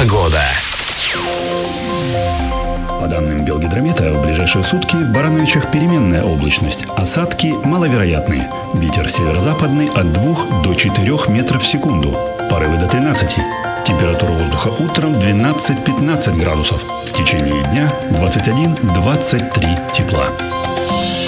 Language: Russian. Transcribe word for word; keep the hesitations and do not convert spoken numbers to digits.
Погода. По данным Белгидромета, в ближайшие сутки в Барановичах переменная облачность. Осадки маловероятные. Ветер северо-западный от двух до четырёх метров в секунду. Порывы до тринадцати. Температура воздуха утром двенадцать-пятнадцать градусов. В течение дня двадцать один - двадцать три тепла.